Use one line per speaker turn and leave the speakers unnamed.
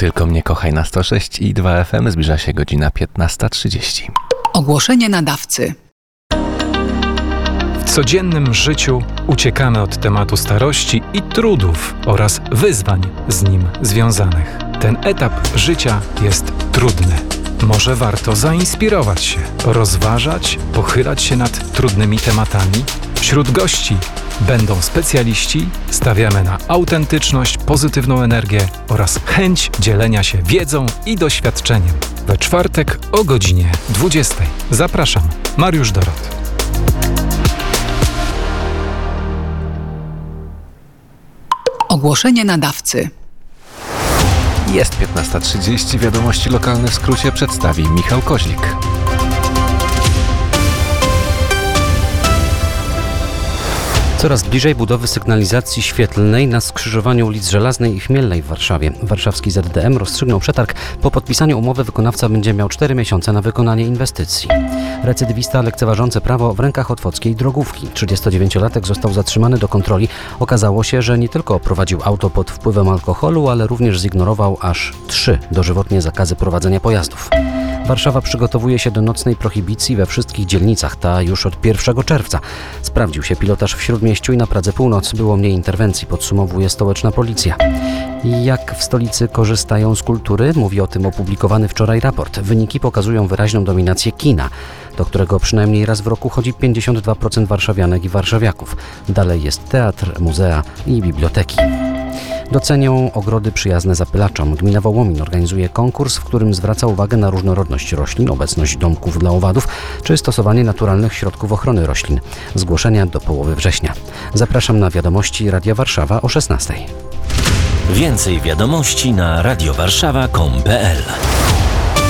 Tylko mnie kochaj na 106,2 FM. Zbliża się godzina 15:30.
Ogłoszenie nadawcy.
W codziennym życiu uciekamy od tematu starości i trudów oraz wyzwań z nim związanych. Ten etap życia jest trudny. Może warto zainspirować się, rozważać, pochylać się nad trudnymi tematami? Wśród gości będą specjaliści, stawiamy na autentyczność, pozytywną energię oraz chęć dzielenia się wiedzą i doświadczeniem. We czwartek o godzinie 20:00. Zapraszam, Mariusz Dorot.
Ogłoszenie nadawcy.
Jest 15:30. Wiadomości lokalne w skrócie przedstawi Michał Koźlik.
Coraz bliżej budowy sygnalizacji świetlnej na skrzyżowaniu ulic Żelaznej i Chmielnej w Warszawie. Warszawski ZDM rozstrzygnął przetarg. Po podpisaniu umowy wykonawca będzie miał 4 miesiące na wykonanie inwestycji. Recydywista lekceważący prawo w rękach otwockiej drogówki. 39-latek został zatrzymany do kontroli. Okazało się, że nie tylko prowadził auto pod wpływem alkoholu, ale również zignorował aż 3 dożywotnie zakazy prowadzenia pojazdów. Warszawa przygotowuje się do nocnej prohibicji we wszystkich dzielnicach, ta już od 1 czerwca. Sprawdził się pilotaż w Śródmieściu i na Pradze Północ. Było mniej interwencji, podsumowuje stołeczna policja. Jak w stolicy korzystają z kultury? Mówi o tym opublikowany wczoraj raport. Wyniki pokazują wyraźną dominację kina, do którego przynajmniej raz w roku chodzi 52% warszawianek i warszawiaków. Dalej jest teatr, muzea i biblioteki. Docenią ogrody przyjazne zapylaczom. Gmina Wołomin organizuje konkurs, w którym zwraca uwagę na różnorodność roślin, obecność domków dla owadów czy stosowanie naturalnych środków ochrony roślin. Zgłoszenia do połowy września. Zapraszam na wiadomości Radia Warszawa o 16:00.
Więcej wiadomości na radiowarszawa.com.pl